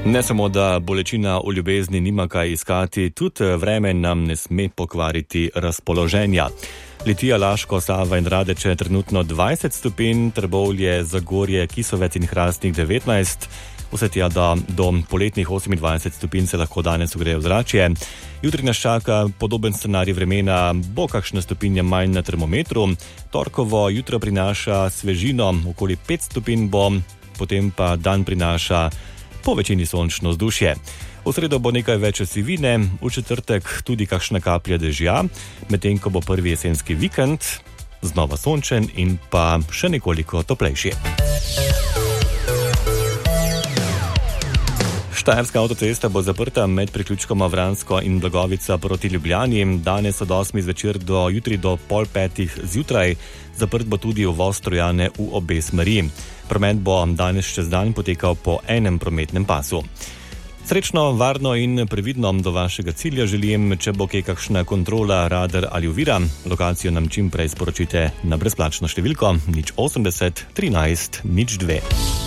Ne samo, da bolečina v ljubezni nima kaj iskati, tudi vreme nam ne sme pokvariti razpoloženja. Litija, Laško, Sava in Radeče trenutno 20 stopinj, Trbovlje, Zagorje, Kisovec in Hrastnik 19, vse tja do poletnih 28 stopinj se lahko danes ogreje ozračje. Jutri nas čaka podoben scenarij vremena, bo kakšna stopinja manj na termometru, torkovo jutro prinaša svežino, okoli 5 stopinj bo, potem pa dan prinaša po večini sončno vzdušje. V sredo bo nekaj več sivine, v četrtek tudi kakšna kaplja dežja, medtem ko bo prvi jesenski vikend znova sončen in pa še nekoliko toplejši. Štajerska avtocesta bo zaprta med priključkoma Vransko in Blagovica proti Ljubljani. Danes od 8 zvečer do jutri do 4:30 zjutraj. Zaprt bo tudi uvoz Trojane v obe smeri. Promet bo danes čez dan potekal po enem prometnem pasu. Srečno, varno in previdno do vašega cilja želim. Če bo kaj kakšna kontrola, radar ali ovira, lokacijo nam čim prej sporočite na brezplačno številko 080 13 02.